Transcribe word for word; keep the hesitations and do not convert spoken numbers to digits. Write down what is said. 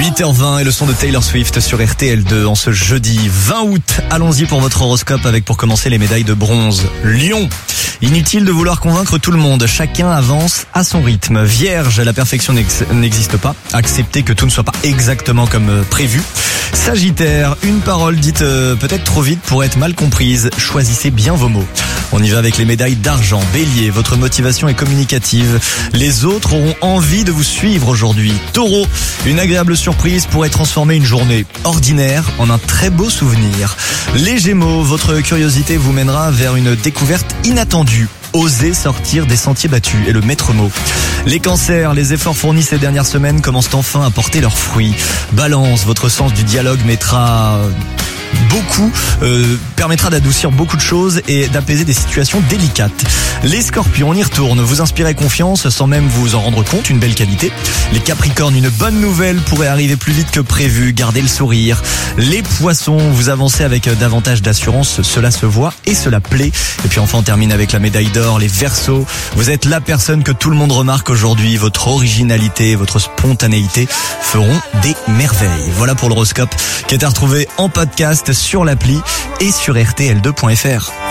huit heures vingt et le son de Taylor Swift sur R T L deux en ce jeudi vingt août. Allons-y pour votre horoscope avec pour commencer les médailles de bronze. Lion. Inutile de vouloir convaincre tout le monde, chacun avance à son rythme. Vierge, la perfection n'existe pas. Acceptez que tout ne soit pas exactement comme prévu. Sagittaire, une parole dite euh, peut-être trop vite pour être mal comprise. Choisissez bien vos mots. On y va avec les médailles d'argent. Bélier, votre motivation est communicative. Les autres auront envie de vous suivre aujourd'hui. Taureau, une agréable surprise pourrait transformer une journée ordinaire en un très beau souvenir. Les Gémeaux, votre curiosité vous mènera vers une découverte inattendue. Osez sortir des sentiers battus est le maître mot. Les cancers, les efforts fournis ces dernières semaines commencent enfin à porter leurs fruits. Balance, votre sens du dialogue mettra beaucoup, euh, permettra d'adoucir beaucoup de choses et d'apaiser des situations délicates. Les Scorpions, on y retourne, vous inspirez confiance sans même vous en rendre compte, une belle qualité. Les Capricornes, une bonne nouvelle pourrait arriver plus vite que prévu, gardez le sourire. Les Poissons, vous avancez avec davantage d'assurance, cela se voit et cela plaît. Et puis enfin on termine avec la médaille d'or. Les Verseaux, vous êtes la personne que tout le monde remarque aujourd'hui, votre originalité, votre spontanéité feront des merveilles. Voilà pour l'horoscope qui est à retrouver en podcast sur l'appli et sur R T L deux point F R.